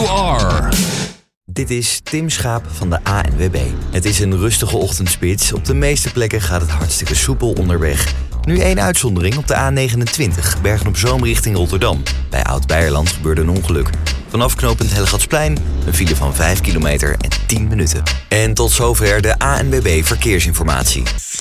you are. Dit is Tim Schaap van de ANWB. Het is een rustige ochtendspits. Op de meeste plekken gaat het hartstikke soepel onderweg. Nu één uitzondering op de A29, Bergen-op-Zoom richting Rotterdam. Bij Oud-Beierland gebeurde een ongeluk. Vanaf knooppunt Hellegatsplein een file van 5 kilometer en 10 minuten. En tot zover de ANWB Verkeersinformatie.